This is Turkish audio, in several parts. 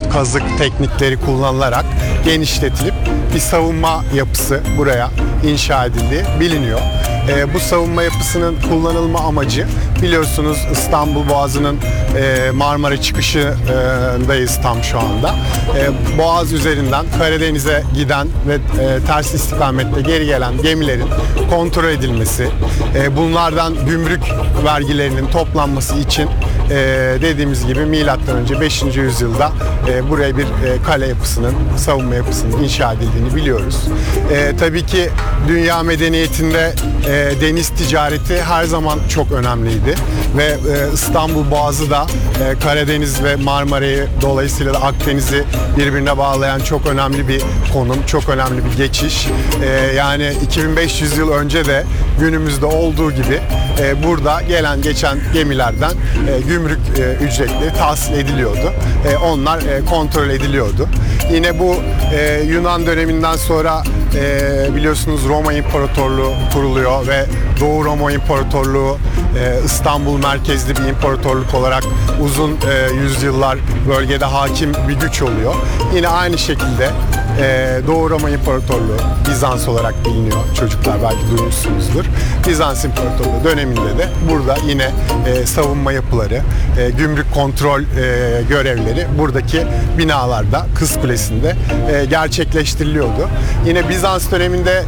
kazık teknikleri kullanılarak genişletilip bir savunma yapısı buraya inşa edildiği biliniyor. Bu savunma yapısının kullanılma amacı, biliyorsunuz İstanbul Boğazı'nın Marmara çıkışındayız tam şu anda. Boğaz üzerinden Karadeniz'e giden ve ters istikamette geri gelen gemilerin kontrol edilmesi, bunlardan gümrük vergilerinin toplanması için dediğimiz gibi M.Ö. 5. yüzyılda buraya bir kale yapısının, savunma yapısının inşa edildiğini biliyoruz. Tabii ki dünya medeniyetinde deniz ticareti her zaman çok önemliydi ve İstanbul Boğazı da Karadeniz ve Marmara'yı, dolayısıyla da Akdeniz'i birbirine bağlayan çok önemli bir konum, çok önemli bir geçiş. Yani 2500 yıl önce de günümüzde olduğu gibi burada gelen geçen gemilerden gümrük ücretleri tahsil ediliyordu. Onlar kontrol ediliyordu. Yine bu Yunan döneminden sonra biliyorsunuz Roma İmparatorluğu kuruluyor ve Doğu Roma İmparatorluğu İstanbul merkezli bir imparatorluk olarak uzun yüzyıllar bölgede hakim bir güç oluyor. Yine aynı şekilde Doğu Roma İmparatorluğu, Bizans olarak biliniyor, çocuklar belki duymuşsunuzdur. Bizans İmparatorluğu döneminde de burada yine savunma yapıları, gümrük kontrol görevleri buradaki binalarda, Kız Kulesi'nde gerçekleştiriliyordu. Yine Bizans döneminde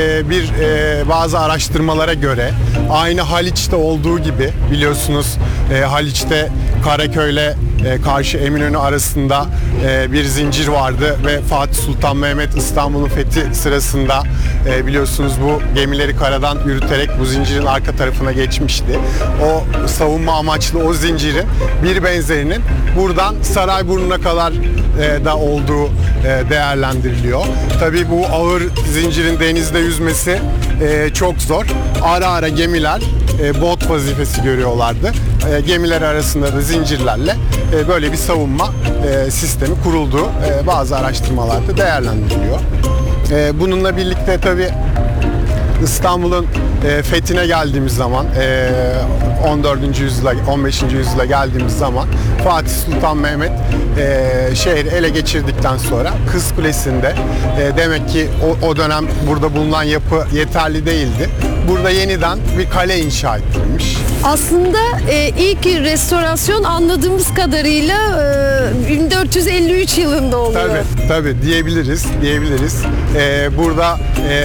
bazı araştırmalara göre aynı Haliç'te olduğu gibi, biliyorsunuz Haliç'te Karaköy'le karşı Eminönü arasında bir zincir vardı ve Fatih Sultan Mehmet İstanbul'un fethi sırasında biliyorsunuz bu gemileri karadan yürüterek bu zincirin arka tarafına geçmişti. O savunma amaçlı o zincirin bir benzerinin buradan Sarayburnu'na kadar da olduğu değerlendiriliyor. Tabii bu ağır zincirin denizde yüzmesi çok zor. Ara ara gemiler bot vazifesi görüyorlardı. Gemiler arasında da zincirlerle böyle bir savunma sistemi kurulduğu bazı araştırmalarda değerlendiriliyor. Bununla birlikte tabii İstanbul'un fethine geldiğimiz zaman 14. yüzyıla, 15. yüzyıla geldiğimiz zaman Fatih Sultan Mehmet şehri ele geçirdikten sonra Kız Kulesi'nde demek ki o dönem burada bulunan yapı yeterli değildi. Burada yeniden bir kale inşa ettirilmiş. Aslında ilk restorasyon anladığımız kadarıyla 1453 yılında oluyor. Tabii diyebiliriz. Burada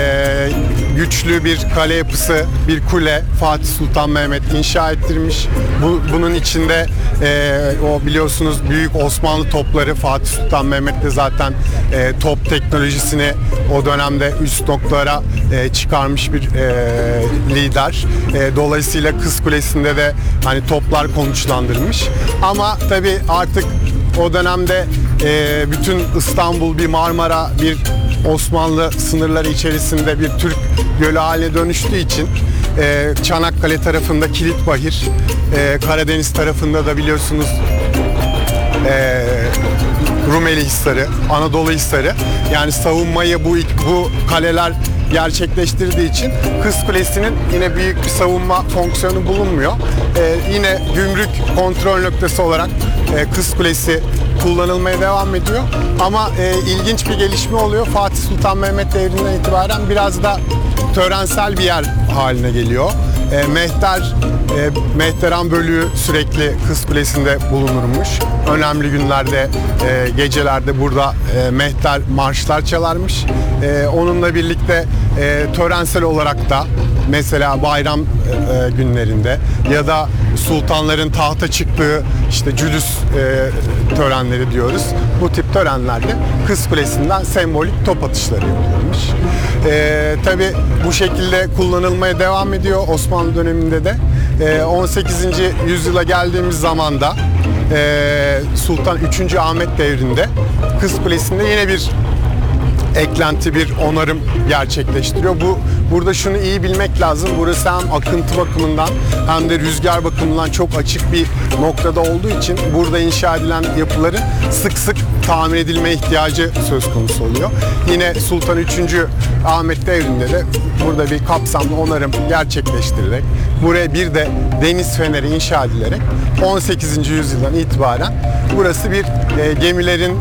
güçlü bir kale yapısı, bir kule Fatih Sultan Mehmet inşa ettirmiş. Bunun içinde o biliyorsunuz büyük Osmanlı topları, Fatih Sultan Mehmet de zaten top teknolojisini o dönemde üst noktalara çıkarmış bir lider. Dolayısıyla Kız Kulesi'nde de hani toplar konuşlandırmış. Ama tabii artık o dönemde bütün İstanbul bir Marmara, bir Osmanlı sınırları içerisinde bir Türk gölü haline dönüştüğü için Çanakkale tarafında Kilitbahir, Karadeniz tarafında da biliyorsunuz Rumeli Hisarı, Anadolu Hisarı, yani savunmayı bu kaleler gerçekleştirdiği için Kız Kulesi'nin yine büyük bir savunma fonksiyonu bulunmuyor. Yine gümrük kontrol noktası olarak Kız Kulesi kullanılmaya devam ediyor. Ama ilginç bir gelişme oluyor. Fatih Sultan Mehmet devrinden itibaren biraz da törensel bir yer haline geliyor. Mehteran bölüğü sürekli Kız Kulesi'nde bulunurmuş. Önemli günlerde, gecelerde burada mehter marşlar çalarmış. Onunla birlikte törensel olarak da mesela bayram günlerinde ya da sultanların tahta çıktığı işte cülüs törenleri diyoruz. Bu tip törenlerde Kız Kulesi'nden sembolik top atışları yapılmış. Tabii bu şekilde kullanılmaya devam ediyor Osmanlı döneminde de. 18. yüzyıla geldiğimiz zaman da Sultan 3. Ahmet devrinde Kız Kulesi'nde yine bir eklenti, bir onarım gerçekleştiriyor. Burada şunu iyi bilmek lazım. Burası hem akıntı bakımından hem de rüzgar bakımından çok açık bir noktada olduğu için burada inşa edilen yapıların sık sık tamir edilme ihtiyacı söz konusu oluyor. Yine Sultan 3. Ahmet devrinde de burada bir kapsamlı onarım gerçekleştirilerek, buraya bir de deniz feneri inşa edilerek 18. yüzyıldan itibaren burası bir gemilerin